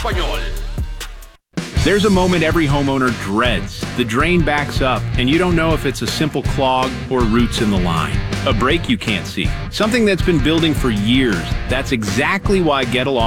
Espanyol. There's a moment every homeowner dreads. The drain backs up, and you don't know if it's a simple clog or roots in the line. A break you can't see. Something that's been building for years. That's exactly why Gettle